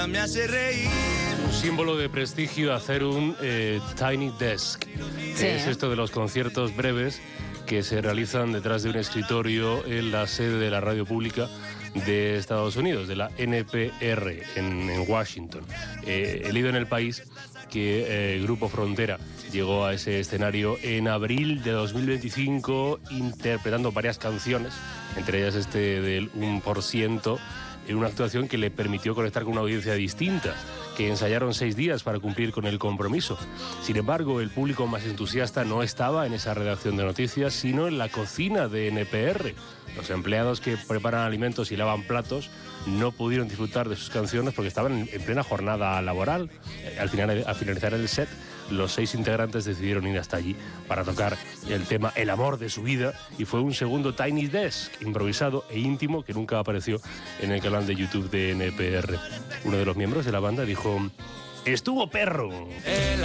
Me hace reír. Un símbolo de prestigio hacer un Tiny Desk. Sí. Es esto de los conciertos breves que se realizan detrás de un escritorio en la sede de la radio pública de Estados Unidos, de la NPR, en Washington. He leído en El País que Grupo Frontera llegó a ese escenario en abril de 2025 interpretando varias canciones, entre ellas este del 1%, en una actuación que le permitió conectar con una audiencia distinta, que ensayaron 6 días para cumplir con el compromiso. Sin embargo, el público más entusiasta no estaba en esa redacción de noticias, sino en la cocina de NPR. Los empleados que preparan alimentos y lavan platos no pudieron disfrutar de sus canciones porque estaban en plena jornada laboral. Al finalizar el set, los 6 integrantes decidieron ir hasta allí para tocar el tema El amor de su vida, y fue un segundo Tiny Desk improvisado e íntimo que nunca apareció en el canal de YouTube de NPR. Uno de los miembros de la banda dijo: "Estuvo perro".